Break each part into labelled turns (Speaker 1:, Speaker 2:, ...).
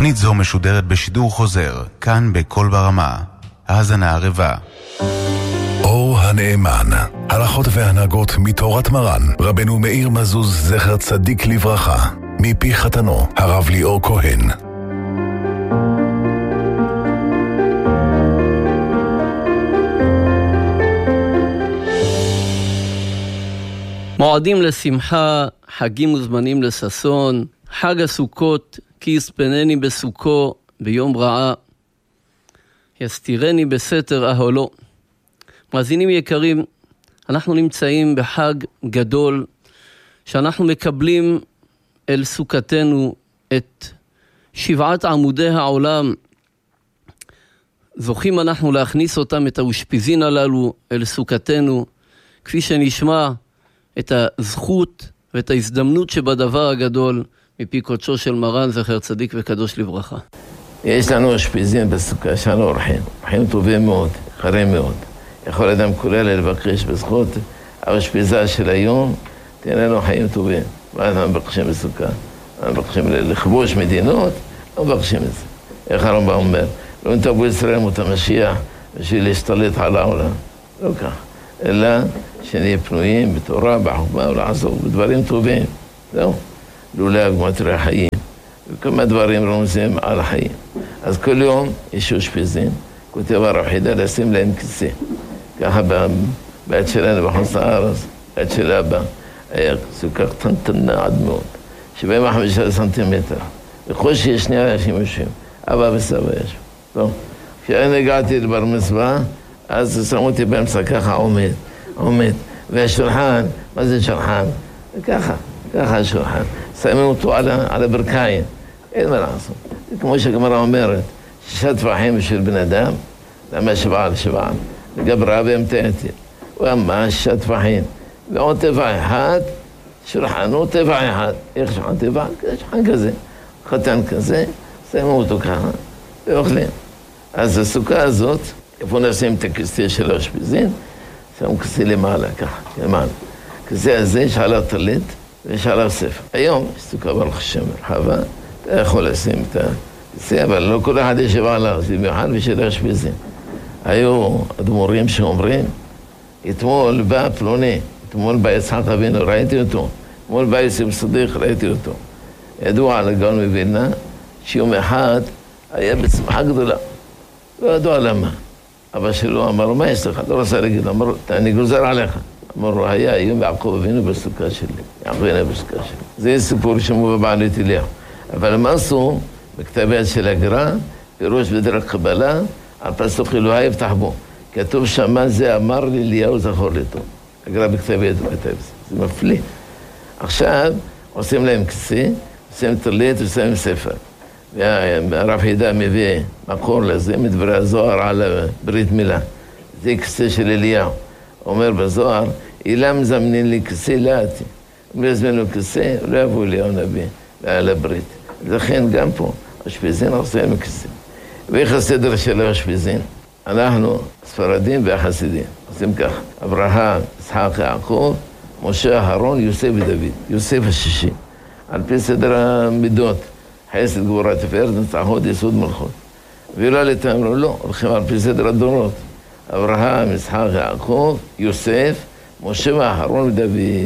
Speaker 1: תוכנית זו משודרת בשידור חוזר, כאן בכל ברמה. האזנה ערבה.
Speaker 2: אור הנאמן, הלכות והנהגות מתורת מרן, רבנו מאיר מזוז זכר צדיק לברכה, מפי חתנו, הרב ליאור כהן.
Speaker 3: מועדים לשמחה, חגים וזמנים לששון, חג הסוכות, כי יספנני בסוכו ביום רעה, יסתירני בסתר אהלו. מאזינים יקרים, אנחנו נמצאים בחג גדול, שאנחנו מקבלים אל סוכתנו את 7 עמודי העולם. זוכים אנחנו להכניס אותם, את האושפיזין הללו, אל סוכתנו, כפי שנשמע את הזכות ואת ההזדמנות שבדבר הגדול, מפי קודשו של מרן זכר צדיק וקדוש לברכה.
Speaker 4: יש לנו אושפיזין בסוכה שלנו אורחים טובים מאוד, חרים מאוד. יכול אדם כולל לבקש בזכות האושפיזה של היום, תהיה לנו חיים טובים. מה אנחנו מבקשים בסוכה? אנחנו מבקשים לכבוש מדינות, לא מבקשים את זה. איך הרמב"ם אומר? לא נתבו ישראל מות המשיח בשביל להשתלט על העולם. לא כך. אלא שנהיה פנויים בתורה, בחוכמה ולעזור, בדברים טובים. זהו. לולא הגמטרי החיים. וכמה דברים רומזים על החיים. אז כל יום יש אושפיזין, כותב הרב חידה לשים להם כיסא. ככה בעת שלנו בחוץ הארץ, בעת של אבא, היה סוכה קטנטנה עד מאוד, 75 סנטימטר. בכל שיש שני אנשים יושבים, אבא וסבא ישב. טוב, כשאני הגעתי לבר מצווה, אז שמו אותי באמצע ככה עומד. והשולחן, מה זה שולחן? ככה השולחן. שמים אותו על הברכיים. אין מה לעשות. כמו שהגמרא אומרת, 6 טפחים בשביל בן אדם, למה 7 על 7. לגברה והמתעתי. הוא אמר 6 טפחים. ועוד טבע אחד, שולחן הוא טבע אחד. איך שולחן טבע? שולחן כזה. חתן כזה, שמים אותו ככה, ואוכלים. אז הסוכה הזאת, איפה נשים את הכיסא של האושפיזין? שמים כיסא למעלה, ככה, למעלה. כיסא הזה יש עליו טלית ויש עליו ספר. היום יש סוכה ברוך השם רחבה, אתה יכול לשים את הכיסא, אבל לא כל אחד ישב עליו, זה במיוחד ושל האושפיזין. היו אדמו"רים שאומרים, אתמול בא פלוני, אתמול בא יצחק אבינו, ראיתי אותו, אתמול בא יוסף סדיק, ראיתי אותו. ידוע על הגאון מווילנה, שיום אחד היה בשמחה גדולה. לא ידוע למה. אבא שלו אמר לו, מה יש לך? לא רוצה להגיד, אמר לו, אני גוזר עליך. אמר לו, היה היום יעקב אבינו בסוכה שלי. יעקב אבינו בסוכה שלי. זה סיפור שמובא בעלית אליה. אבל מה עשו? בכתב יד של הגר"א, פירוש בדרך קבלה, על פסוק אלוהי יפתח בו. כתוב שמה זה אמר לי אליהו זכור לי טוב. הגר"א בכתב יד וכתב זה. זה מפליא. עכשיו עושים להם כיסא, עושים טלית ועושים ספר. והרב חידה מביא מקור לזה, מדברי הזוהר על ברית מילה. זה כיסא של אליהו. אומר בזוהר, אילם זמנין לי כיסא לאתי. אם יזמינו כיסא, לא יבוא אליהו נביא ועל הברית. לכן גם פה, האושפיזין עושים כיסא. ואיך הסדר של האושפיזין? אנחנו ספרדים והחסידים. עושים כך, אברהם, יצחק, יעקב, משה, אהרון, יוסף ודוד. יוסף השישי. על פי סדר המידות. חסד, גבורה, תפארת, נצחות, יסוד, מלכות. ולא לתאמרו, לא, הולכים על פי סדר הדורות. אברהם, יצחק, יעקב, יוסף, משה ואהרון ודוד.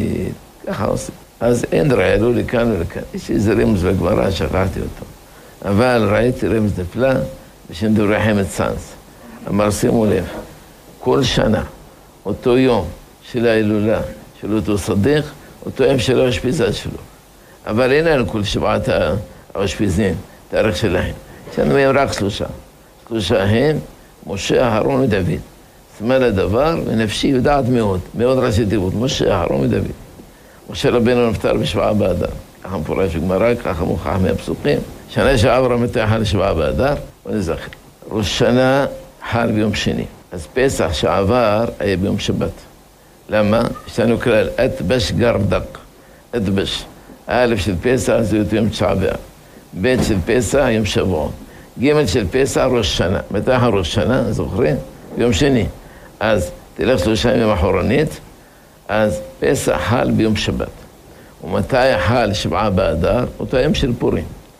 Speaker 4: ככה עושים. אז אין ראינו לכאן ולכאן. יש איזה רמז בגמרא, שכחתי אותו. אבל ראיתי רמז נפלא בשם דברי חמד סנס. אמר, שימו לב, כל שנה, אותו יום של ההילולה של אותו סדיק, אותו יום של האושפיזה שלו. אבל אין לנו כל 7 האושפיזין, תאריך שלהם. יש לנו מהם רק 3. 3 הם, משה, אהרון ודוד. סמל הדבר ונפשי יודעת מאוד, מאוד ראשי תיבות, משה, אהרון ודוד. משה רבנו נפטר ב7 באדר. ככה מפורש בגמרא, ככה מוכח מהפסוקים. שנה שעברה מתי חל 7 באדר, ונזכר. ראש שנה חל ביום שני. אז פסח שעבר היה ביום שבת. למה? יש לנו כלל, אתבש גרדק. אתבש. א' של פסח זה יום 9 באב. ב' של פסח יום שבוע. ג' של פסח ראש שנה. מתי ראש שנה? זוכרים? ביום שני. אז תלך 3 ימים אחורנית, אז פסח חל ביום שבת. ומתי חל 7 באדר? אותו יום של פורים.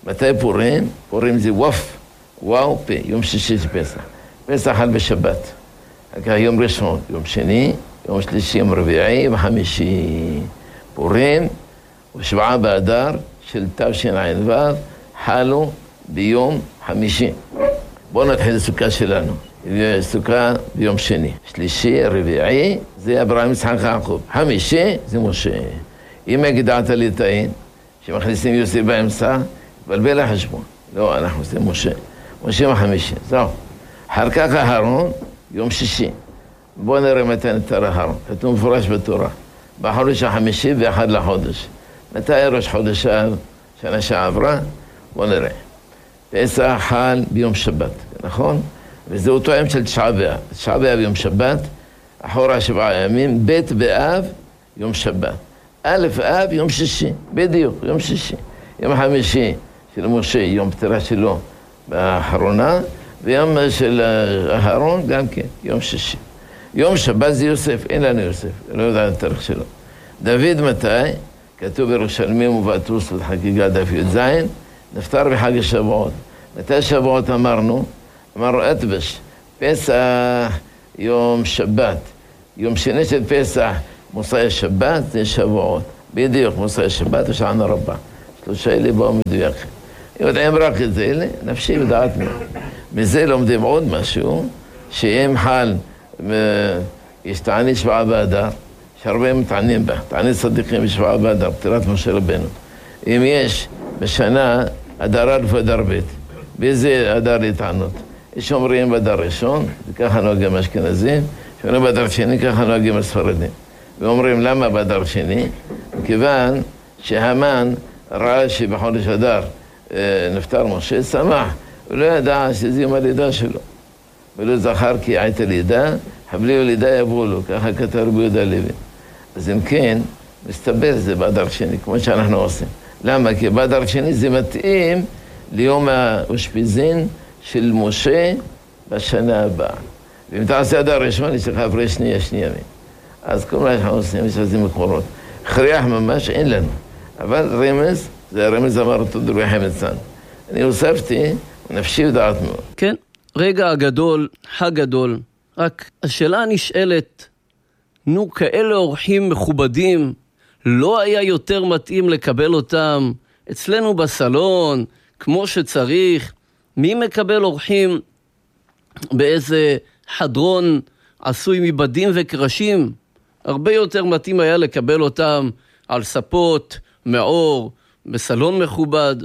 Speaker 4: מתי פורים? פורים זה ווף, וואו, פה, יום שישי זה פסח. פסח חל בשבת. יום ראשון, יום שני, יום שלישי, יום רביעי וחמישי. פורים ושבעה באדר של תשע"ו חלו ביום חמישי. בואו נתחיל לסוכה שלנו. סוכה ביום שני. שלישי, רביעי, זה אברהם יצחק יעקב. חמישי זה משה. אם הגדעת ליטאים, שמכניסים יוסי באמצע, בלבל החשבון. לא, אנחנו עושים משה. משה החמישי, זהו. אחר כך אהרון, יום שישי. בואו נראה מתי נתר אהרון. כתוב מפורש בתורה. בחודש החמישי ואחד לחודש. מתי ראש חודש שנה שעברה? בואו נראה. פסח חל ביום שבת, נכון? וזה אותו יום של תשעה באב. תשעה באב יום שבת, אחורה 7 ימים, ב' באב יום שבת. א' אב יום שישי, בדיוק, יום שישי. יום חמישי של משה, יום פטירה שלו באחרונה, ויום של אהרון גם כן, יום שישי. יום שבת זה יוסף, אין לנו יוסף, לא יודע את התאריך שלו. דוד מתי? כתוב בירושלמים ובעטוס וחגיגה דף י"ז, נפטר בחג השבועות. מתי שבועות אמרנו? אמרנו אטבש, פסח יום שבת. יום שני של פסח, מוסאי שבת, זה שבועות. בדיוק, מוסאי שבת ושענה רבה. 3 אלה באו מדויקים. יודעים רק את זה, אלה, נפשי יודעת מה. מזה לומדים עוד משהו, שאם חל, יש תענית 7 באדר, שהרבה מתענים בה, תענית צדיקים 7 באדר, פטירת משה רבנו. אם יש בשנה אדר א' ואדר ב', באיזה אדר להתענות? יש אומרים באדר ראשון, וככה נוהגים אשכנזים, שאומרים באדר שני, ככה נוהגים הספרדים. ואומרים למה באדר שני? מכיוון שהמן ראה שבחודש אדר נפטר משה, שמח, הוא לא ידע שזה יום הלידה שלו. ולא זכר כי עת הלידה, חבלי הלידה יבואו לו, ככה כתב רבי יהודה לוי. אז אם כן, מסתבר זה באדר שני, כמו שאנחנו עושים. למה? כי באדר שני זה מתאים ליום האושפיזין של משה בשנה הבאה. ואם תעשה אדר ראשון, יש לך הפרש שני ימים. אז כל מה שאנחנו עושים, יש לזה מקורות. הכרח ממש אין לנו. אבל רמז, זה הרמז אמר אותו דרבי חמצן. אני הוספתי, נפשי ודעת מאוד.
Speaker 3: כן, רגע הגדול, חג גדול. רק השאלה הנשאלת, נו, כאלה אורחים מכובדים, לא היה יותר מתאים לקבל אותם אצלנו בסלון, כמו שצריך? מי מקבל אורחים באיזה חדרון עשוי מבדים וקרשים? הרבה יותר מתאים היה לקבל אותם על ספות, מאור, בסלון מכובד.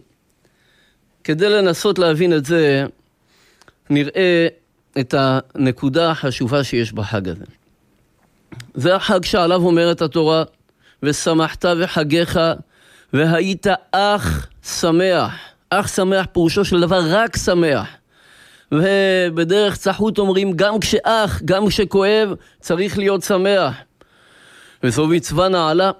Speaker 3: כדי לנסות להבין את זה, נראה את הנקודה החשובה שיש בחג הזה. זה החג שעליו אומרת התורה, ושמחת בחגיך, והיית אך שמח. אך שמח פירושו של דבר רק שמח. ובדרך צחות אומרים, גם כשאח, גם כשכואב, צריך להיות שמח. וזו מצווה נעלה.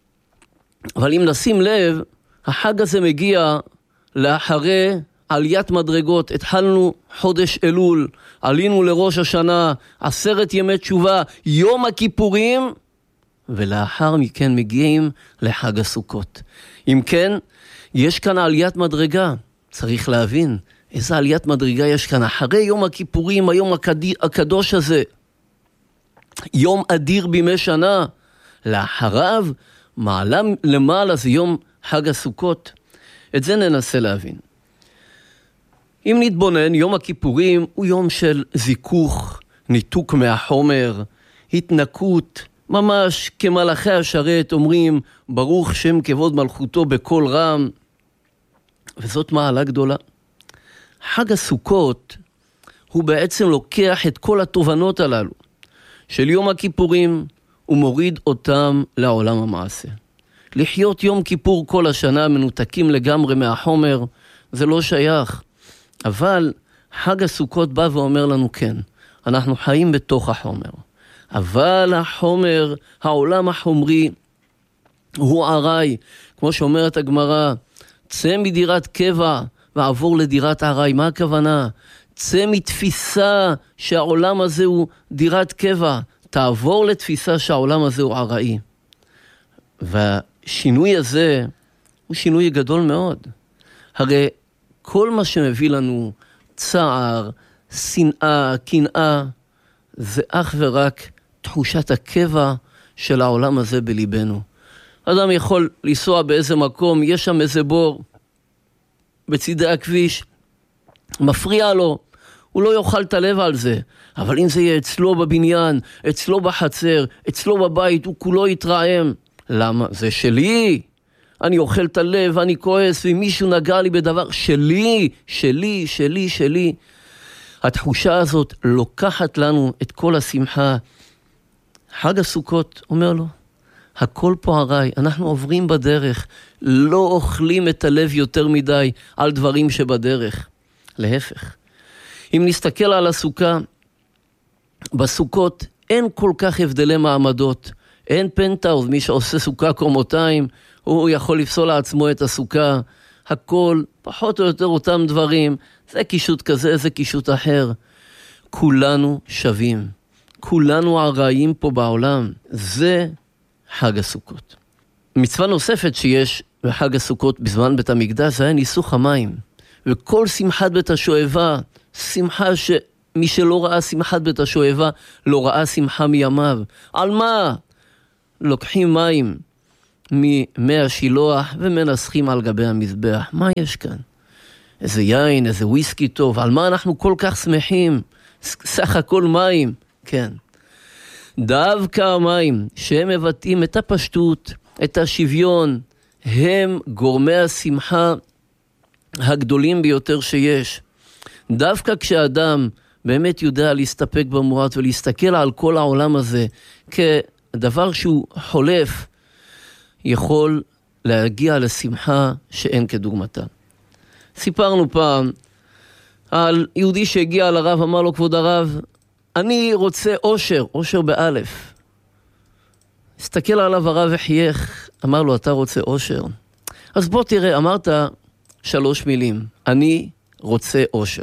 Speaker 3: אבל אם נשים לב, החג הזה מגיע לאחרי עליית מדרגות. התחלנו חודש אלול, עלינו לראש השנה, 10 ימי תשובה, יום הכיפורים, ולאחר מכן מגיעים לחג הסוכות. אם כן, יש כאן עליית מדרגה. צריך להבין איזה עליית מדרגה יש כאן. אחרי יום הכיפורים, היום הקדוש הזה, יום אדיר בימי שנה, לאחריו מעלה למעלה זה יום חג הסוכות. את זה ננסה להבין. אם נתבונן, יום הכיפורים הוא יום של זיכוך, ניתוק מהחומר, התנקות, ממש כמלאכי השרת אומרים, ברוך שם כבוד מלכותו בכל רם, וזאת מעלה גדולה. חג הסוכות הוא בעצם לוקח את כל התובנות הללו של יום הכיפורים, ומוריד אותם לעולם המעשה. לחיות יום כיפור כל השנה מנותקים לגמרי מהחומר, זה לא שייך. אבל חג הסוכות בא ואומר לנו כן, אנחנו חיים בתוך החומר. אבל החומר, העולם החומרי, הוא ערי. כמו שאומרת הגמרא, צא מדירת קבע ועבור לדירת ערי. מה הכוונה? צא מתפיסה שהעולם הזה הוא דירת קבע, תעבור לתפיסה שהעולם הזה הוא עראי. והשינוי הזה הוא שינוי גדול מאוד. הרי כל מה שמביא לנו צער, שנאה, קנאה, זה אך ורק תחושת הקבע של העולם הזה בליבנו. אדם יכול לנסוע באיזה מקום, יש שם איזה בור בצידי הכביש, מפריע לו, הוא לא יאכל את הלב על זה, אבל אם זה יהיה אצלו בבניין, אצלו בחצר, אצלו בבית, הוא כולו יתרעם. למה? זה שלי. אני אוכל את הלב, אני כועס, ומישהו נגע לי בדבר שלי, שלי, שלי, שלי. התחושה הזאת לוקחת לנו את כל השמחה. חג הסוכות אומר לו, הכל פה הרי, אנחנו עוברים בדרך, לא אוכלים את הלב יותר מדי על דברים שבדרך. להפך. אם נסתכל על הסוכה, בסוכות אין כל כך הבדלי מעמדות. אין פנטאוז, מי שעושה סוכה קומותיים, הוא יכול לפסול לעצמו את הסוכה. הכל, פחות או יותר אותם דברים. זה קישוט כזה, זה קישוט אחר. כולנו שווים. כולנו הרעים פה בעולם. זה חג הסוכות. מצווה נוספת שיש בחג הסוכות בזמן בית המקדש, זה היה ניסוך המים. וכל שמחת בית השואבה, שמחה שמי שלא ראה שמחת בית השואבה, לא ראה שמחה מימיו. על מה? לוקחים מים ממי השילוח ומנסחים על גבי המזבח. מה יש כאן? איזה יין, איזה וויסקי טוב. על מה אנחנו כל כך שמחים? סך הכל מים. כן. דווקא המים שהם מבטאים את הפשטות, את השוויון, הם גורמי השמחה הגדולים ביותר שיש. דווקא כשאדם באמת יודע להסתפק במועט ולהסתכל על כל העולם הזה כדבר שהוא חולף, יכול להגיע לשמחה שאין כדוגמתה. סיפרנו פעם על יהודי שהגיע לרב, אמר לו, כבוד הרב, אני רוצה אושר, אושר באלף. הסתכל עליו הרב וחייך, אמר לו, אתה רוצה אושר? אז בוא תראה, אמרת 3 מילים, אני רוצה אושר.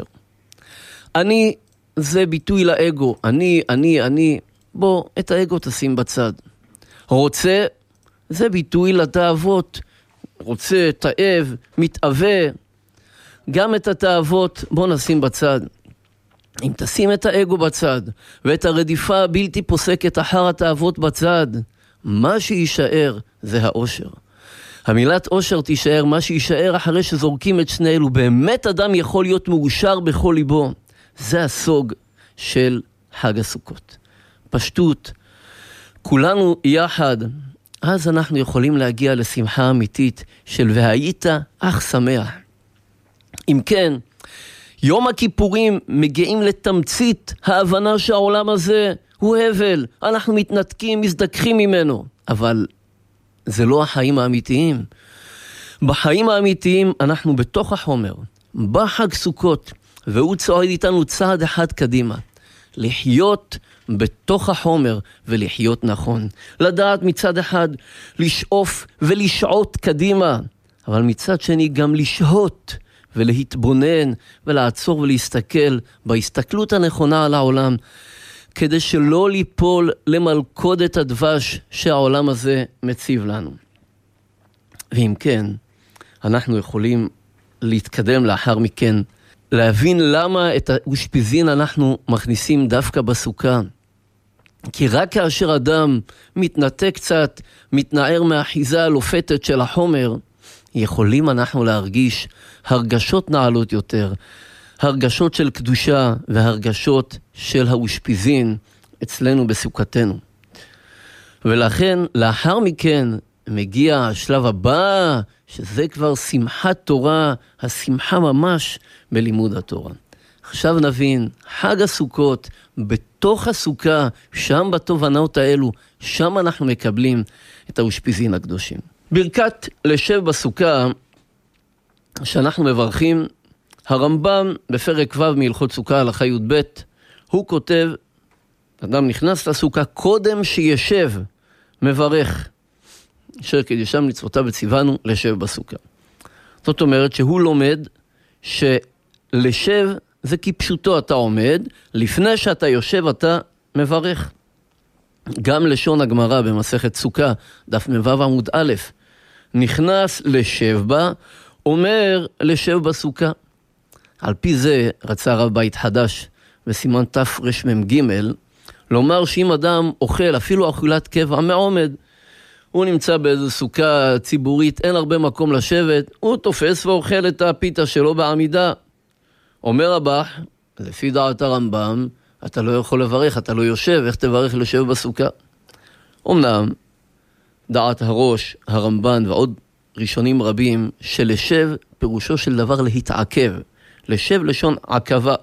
Speaker 3: אני זה ביטוי לאגו, אני, בוא את האגו תשים בצד. רוצה זה ביטוי לתאוות, רוצה, תאב, מתאווה, גם את התאוות בוא נשים בצד. אם תשים את האגו בצד ואת הרדיפה הבלתי פוסקת אחר התאוות בצד, מה שישאר זה האושר. המילת אושר תישאר, מה שישאר אחרי שזורקים את שני אלו. באמת אדם יכול להיות מאושר בכל ליבו. זה הסוג של חג הסוכות. פשטות, כולנו יחד, אז אנחנו יכולים להגיע לשמחה אמיתית של והיית אך שמח. אם כן, יום הכיפורים מגיעים לתמצית ההבנה שהעולם הזה הוא הבל. אנחנו מתנתקים, מזדכחים ממנו. אבל זה לא החיים האמיתיים. בחיים האמיתיים אנחנו בתוך החומר. בחג סוכות, והוא צועד איתנו צעד אחד קדימה. לחיות בתוך החומר ולחיות נכון. לדעת מצד אחד לשאוף ולשעות קדימה, אבל מצד שני גם לשהות ולהתבונן ולעצור ולהסתכל בהסתכלות הנכונה על העולם, כדי שלא ליפול למלכודת הדבש שהעולם הזה מציב לנו. ואם כן, אנחנו יכולים להתקדם לאחר מכן, להבין למה את האושפיזין אנחנו מכניסים דווקא בסוכה. כי רק כאשר אדם מתנתק קצת, מתנער מהאחיזה הלופתת של החומר, יכולים אנחנו להרגיש הרגשות נעלות יותר, הרגשות של קדושה והרגשות של האושפיזין אצלנו בסוכתנו. ולכן לאחר מכן מגיע השלב הבא, שזה כבר שמחת תורה, השמחה ממש בלימוד התורה. עכשיו נבין, חג הסוכות, בתוך הסוכה, שם בתובנות האלו, שם אנחנו מקבלים את האושפיזין הקדושים. ברכת לשב בסוכה, שאנחנו מברכים, הרמב"ם בפרק ו' מהלכות סוכה הלכה י"ב, הוא כותב, אדם נכנס לסוכה, קודם שישב, מברך, אשר קדישם מצוותיו וציוונו לשב בסוכה. זאת אומרת שהוא לומד שלשב זה כפשוטו, אתה עומד, לפני שאתה יושב אתה מברך. גם לשון הגמרא במסכת סוכה, דף מ"ו עמוד א', נכנס לשב בה, אומר לשב בסוכה. על פי זה רצה הרב בית חדש בסימן תרמ"ג לומר שאם אדם אוכל אפילו אכילת קבע מעומד, הוא נמצא באיזו סוכה ציבורית, אין הרבה מקום לשבת, הוא תופס ואוכל את הפיתה שלו בעמידה. אומר הבח, לפי דעת הרמב"ם, אתה לא יכול לברך, אתה לא יושב, איך תברך לשב בסוכה? אמנם, דעת הראש, הרמב"ן ועוד ראשונים רבים, שלשב פירושו של דבר להתעכב. לשב לשון עכבה.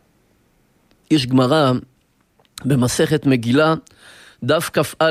Speaker 3: יש גמרא במסכת מגילה, דף כ"א.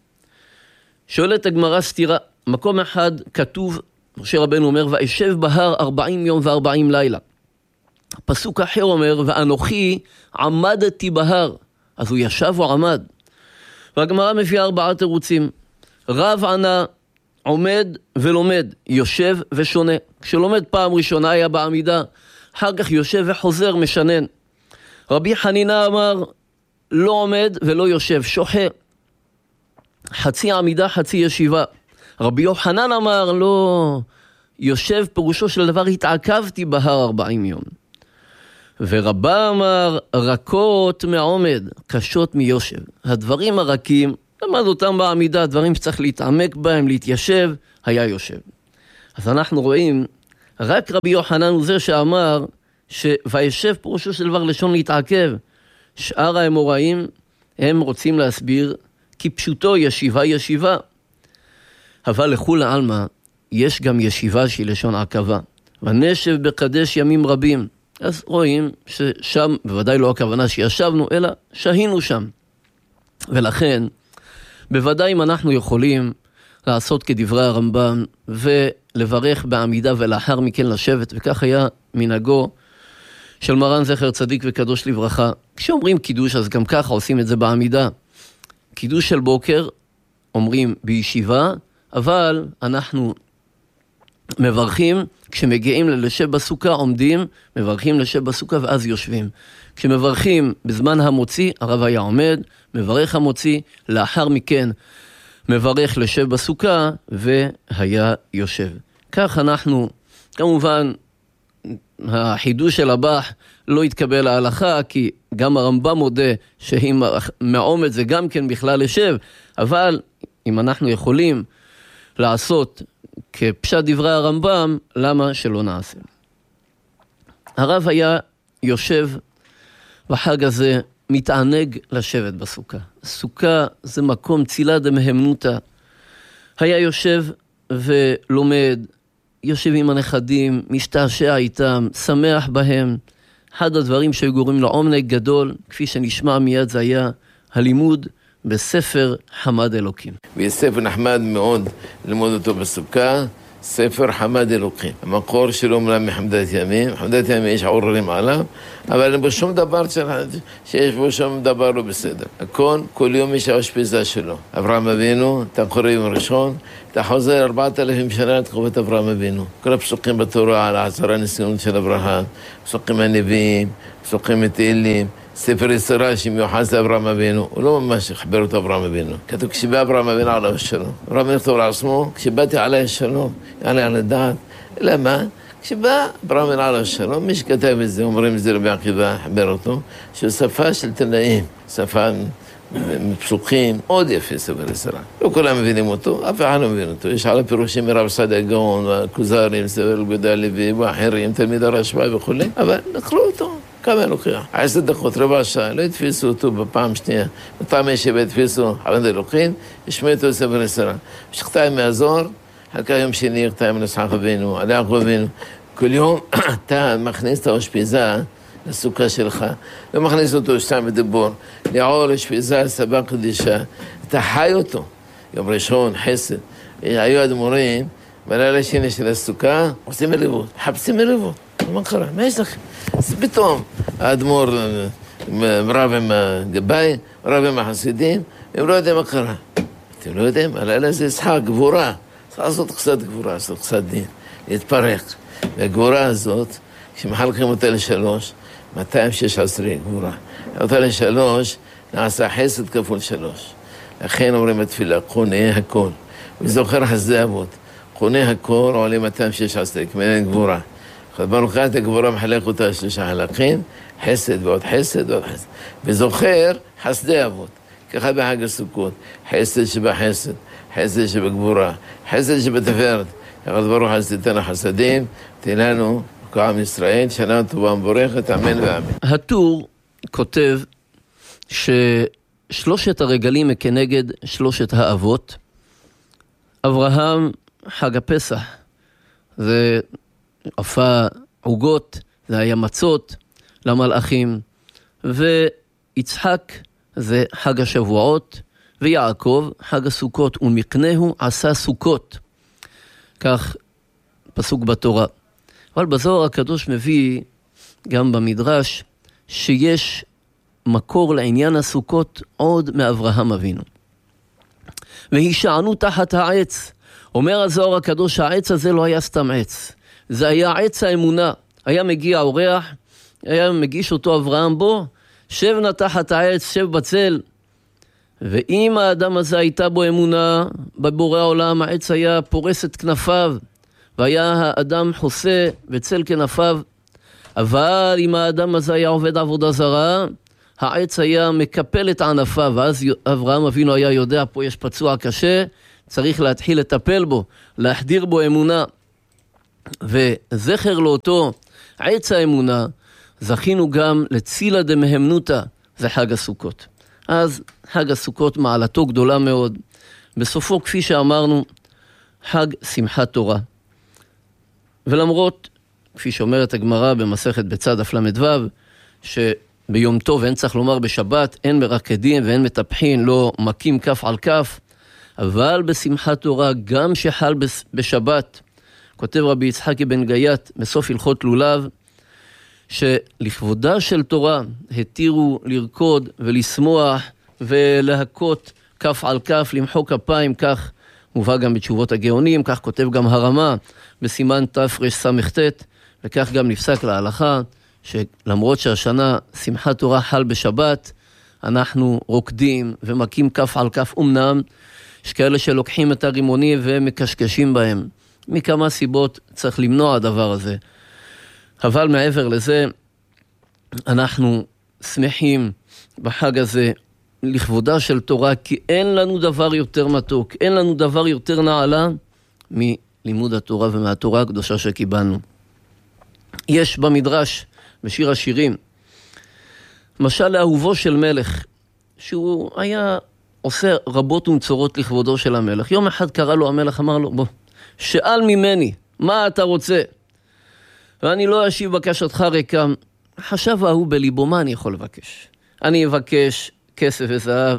Speaker 3: שואלת הגמרא סתירה, מקום אחד כתוב, משה רבנו אומר, ואשב בהר 40 יום ו40 לילה. פסוק אחר אומר, ואנוכי עמדתי בהר. אז הוא ישב או עמד. והגמרא מביאה 4 תירוצים. רב ענה, עומד ולומד, יושב ושונה. כשלומד פעם ראשונה היה בעמידה, אחר כך יושב וחוזר משנן. רבי חנינה אמר, לא עומד ולא יושב, שוחה. חצי עמידה, חצי ישיבה. רבי יוחנן אמר, לא, יושב פירושו של דבר, התעכבתי בהר 40 יום. ורבא אמר, רכות מעומד, קשות מיושב. הדברים הרכים, למד אותם בעמידה, הדברים שצריך להתעמק בהם, להתיישב, היה יושב. אז אנחנו רואים, רק רבי יוחנן הוא זה שאמר, וישב פירושו של דבר לשון להתעכב. שאר האמוראים, הם רוצים להסביר, כי פשוטו ישיבה ישיבה. אבל לכול העלמא, יש גם ישיבה שהיא לשון עכבה. ונשב בקדש ימים רבים. אז רואים ששם, בוודאי לא הכוונה שישבנו, אלא שהינו שם. ולכן, בוודאי אם אנחנו יכולים לעשות כדברי הרמב"ם, ולברך בעמידה ולאחר מכן לשבת, וכך היה מנהגו של מרן זכר צדיק וקדוש לברכה. כשאומרים קידוש, אז גם ככה עושים את זה בעמידה. קידוש של בוקר, אומרים בישיבה, אבל אנחנו מברכים, כשמגיעים לשב בסוכה עומדים, מברכים לשב בסוכה ואז יושבים. כשמברכים בזמן המוציא, הרב היה עומד, מברך המוציא, לאחר מכן מברך לשב בסוכה והיה יושב. כך אנחנו, כמובן, החידוש של הבח לא התקבל להלכה, כי גם הרמב"ם מודה שאם מעומד זה גם כן בכלל לשב, אבל אם אנחנו יכולים לעשות כפשט דברי הרמב"ם, למה שלא נעשה? הרב היה יושב בחג הזה, מתענג לשבת בסוכה. סוכה זה מקום צילה דמהמנותא. היה יושב ולומד, יושב עם הנכדים, משתעשע איתם, שמח בהם. אחד הדברים שגורמים לעומק גדול, כפי שנשמע מיד, זה היה הלימוד בספר חמד אלוקים.
Speaker 4: ויש ספר נחמד מאוד ללמוד אותו בסוכה, ספר חמד אלוקים. המקור שלו מלא מחמדת ימים, חמדת ימים יש עוררים עליו, אבל אין בו שום דבר שיש בו שום דבר לא בסדר. הכל, כל יום יש האשפיזה שלו. אברהם אבינו, אתה קורא יום ראשון, אתה חוזר 4,000 שנה לתקופת אברהם אבינו. כל הפסוקים בתורה על 10 ניסיונות של אברהם, פסוקים הנביאים, פסוקים מתהילים, ספר יצירה שמיוחס לאברהם אבינו, הוא לא ממש החבר אותו אברהם אבינו. כתוב, כשבא אברהם אבינו עליו השלום. אברהם אבינו כתוב לעצמו, כשבאתי עלי השלום, יעלה על הדעת. אלא מה? כשבא אברהם אבינו עליו השלום, מי שכתב את זה, אומרים את זה רבי עקיבא, חבר אותו, שהוא שפה של תנאים, שפה פסוקים, מאוד יפה ספר יצירה. לא כולם מבינים אותו, אף אחד לא מבין אותו. יש על הפירושים מרב סעדיה גאון, והכוזרים, ספר יהודה הלוי, ואחרים, תלמיד הרשב"א וכו', אבל נקלו אותו. כמה לוקח? 10 דקות, רבע שעה, לא התפיסו אותו בפעם שנייה. בפעם השבע התפיסו חמד אלוקים, השמיעו ספר יצירה. שחתיים מהזוהר, אחר כך יום שני, חתיים ליצחק אבינו, על יעקב אבינו. כל יום אתה מכניס את האשפיזה לסוכה שלך, לא מכניס אותו שתם בדיבור, לעור אשפיזה, סבא קדישה, אתה חי אותו. יום ראשון, חסד. היו אדמו"רים, בלילה השני של הסוכה, עושים מריבות, חפשים מריבות. מה קרה? מה יש לכם? אז פתאום האדמו"ר רב עם הגבאי, רב עם החסידים, הם לא יודעים מה קרה. אתם לא יודעים? הלילה זה יצחק, גבורה. צריך לעשות קצת גבורה, לעשות קצת דין, להתפרק. והגבורה הזאת, כשמחלקים אותה לשלוש, 216 גבורה. אותה לשלוש, נעשה חסד כפול 3. לכן אומרים התפילה, קונה הכל. וזוכר חסדי אבות. קונה הכל, עולה 216, כמעין גבורה. ברוך את הגבורה מחלק אותה 3 חלקים, חסד ועוד חסד ועוד חסד. וזוכר חסדי אבות, ככה בחג הסוכות, חסד שבחסד, חסד שבגבורה, חסד שבתפארת. יחד ברוך אז תיתן החסדים, תן לנו כעם ישראל, שנה טובה ומבורכת, אמן ואמן.
Speaker 3: הטור כותב ששלושת הרגלים כנגד 3 האבות. אברהם, חג הפסח, זה עפה עוגות, זה היה מצות למלאכים, ויצחק זה חג השבועות, ויעקב חג הסוכות, ומקנהו עשה סוכות. כך פסוק בתורה. אבל בזוהר הקדוש מביא גם במדרש שיש מקור לעניין הסוכות עוד מאברהם אבינו. והישענו תחת העץ. אומר הזוהר הקדוש, העץ הזה לא היה סתם עץ. זה היה עץ האמונה. היה מגיע אורח, היה מגיש אותו אברהם, בו, שב נא תחת העץ, שב בצל. ואם האדם הזה הייתה בו אמונה, בבורא העולם, העץ היה פורס את כנפיו, והיה האדם חוסה בצל כנפיו. אבל אם האדם הזה היה עובד עבודה זרה, העץ היה מקפל את ענפיו, ואז אברהם אבינו היה יודע, פה יש פצוע קשה, צריך להתחיל לטפל בו, להחדיר בו אמונה. וזכר לאותו עץ האמונה, זכינו גם לצילה דמהמנותא, זה חג הסוכות. אז חג הסוכות מעלתו גדולה מאוד. בסופו, כפי שאמרנו, חג שמחת תורה. ולמרות, כפי שאומרת הגמרא במסכת בצד דף ל"ו, שביום טוב, אין צריך לומר בשבת, אין מרקדים ואין מטפחין, לא מכים כף על כף, אבל בשמחת תורה, גם שחל בשבת, כותב רבי יצחקי בן גייט בסוף הלכות לולב, שלכבודה של תורה התירו לרקוד ולשמוח ולהכות כף על כף, למחוא כפיים, כך מובא גם בתשובות הגאונים, כך כותב גם הרמה בסימן תרס"ט, וכך גם נפסק להלכה, שלמרות שהשנה שמחת תורה חל בשבת, אנחנו רוקדים ומכים כף על כף. אמנם יש כאלה שלוקחים את הרימונים ומקשקשים בהם, מכמה סיבות צריך למנוע הדבר הזה. אבל מעבר לזה, אנחנו שמחים בחג הזה לכבודה של תורה, כי אין לנו דבר יותר מתוק, אין לנו דבר יותר נעלה מלימוד התורה ומהתורה הקדושה שקיבלנו. יש במדרש, בשיר השירים, משל לאהובו של מלך, שהוא היה עושה רבות ומצורות לכבודו של המלך. יום אחד קרא לו המלך, אמר לו, בוא, שאל ממני, מה אתה רוצה? ואני לא אשיב בקשתך ריקם. חשב ההוא בליבו, מה אני יכול לבקש? אני אבקש כסף וזהב,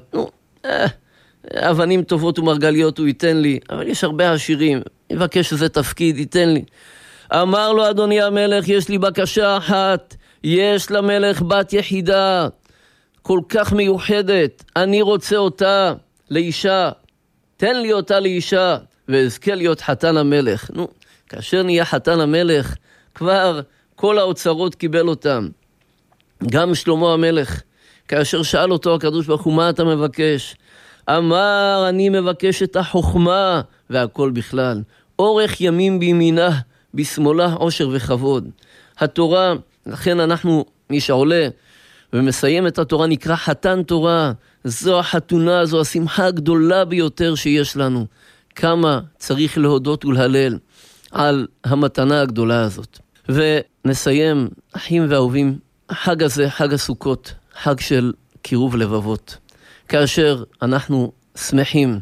Speaker 3: אבנים טובות ומרגליות הוא ייתן לי, אבל יש הרבה עשירים, יבקש איזה תפקיד, ייתן לי. אמר לו, אדוני המלך, יש לי בקשה אחת, יש למלך בת יחידה, כל כך מיוחדת, אני רוצה אותה לאישה, תן לי אותה לאישה, ואזכה להיות חתן המלך. כאשר נהיה חתן המלך, כבר כל האוצרות קיבל אותם. גם שלמה המלך, כאשר שאל אותו הקדוש ברוך הוא, מה אתה מבקש? אמר, אני מבקש את החוכמה, והכל בכלל. אורך ימים בימינה, בשמאלה עושר וכבוד. התורה, לכן אנחנו, מי שעולה ומסיים את התורה, נקרא חתן תורה. זו החתונה, זו השמחה הגדולה ביותר שיש לנו. כמה צריך להודות ולהלל על המתנה הגדולה הזאת. ונסיים, אחים ואהובים, החג הזה, חג הסוכות, חג של קירוב לבבות. כאשר אנחנו שמחים,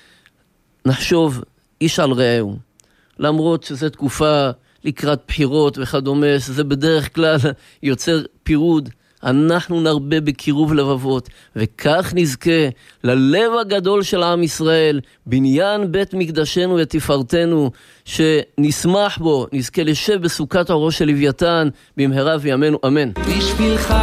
Speaker 3: נחשוב איש על רעהו, למרות שזו תקופה לקראת בחירות וכדומה, שזה בדרך כלל יוצר פירוד, אנחנו נרבה בקירוב לבבות, וכך נזכה ללב הגדול של עם ישראל, בניין בית מקדשנו ותפארתנו, שנשמח בו, נזכה לשב בסוכת האור של לוויתן, במהרה וימינו, אמן.